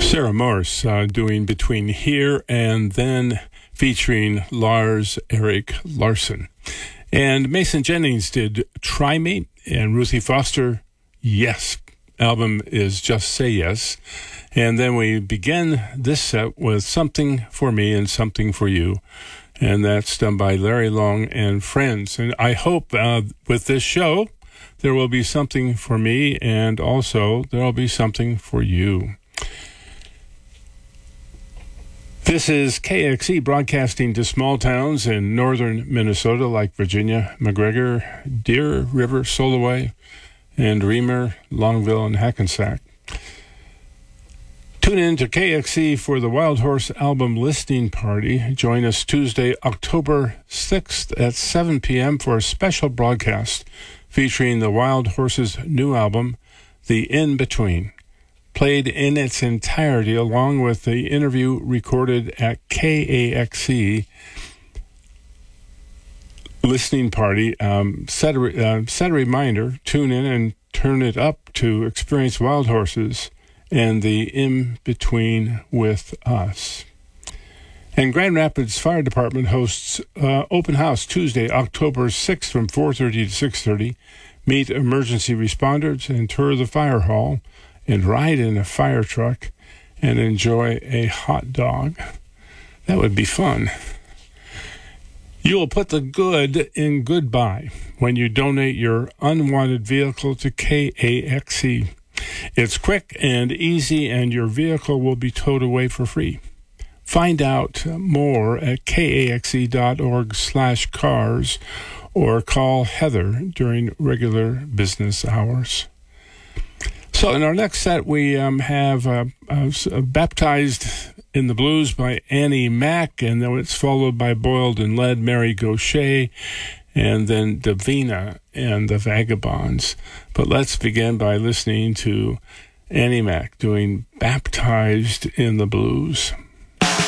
Sarah Morse doing Between Here and Then, featuring Lars Erik Larson. And Mason Jennings did Try Me, and Ruthie Foster, Yes. Album is Just Say Yes. And then we begin this set with Something for Me and Something for You. And that's done by Larry Long and Friends. And I hope with this show, there will be something for me, and also there will be something for you. This is KXE broadcasting to small towns in northern Minnesota like Virginia, McGregor, Deer River, Soloway, and Reamer, Longville, and Hackensack. Tune in to KXE for the Wild Horse album listening party. Join us Tuesday, October 6th at 7 p.m. for a special broadcast featuring the Wild Horse's new album, The In-Between, played in its entirety along with the interview recorded at KAXE listening party. Set a reminder, tune in and turn it up to experience Wild Horses and the In-Between with us. And Grand Rapids Fire Department hosts open house Tuesday, October 6th from 4:30 to 6:30. Meet emergency responders and tour the fire hall and ride in a fire truck and enjoy a hot dog. That would be fun. You will put the good in goodbye when you donate your unwanted vehicle to KAXE. It's quick and easy, and your vehicle will be towed away for free. Find out more at kaxe.org/cars or call Heather during regular business hours. So in our next set, we have Baptized in the Blues by Annie Mac, and then it's followed by Boiled in Lead, Mary Gauthier, and then Davina and the Vagabonds. But let's begin by listening to Annie Mac doing Baptized in the Blues.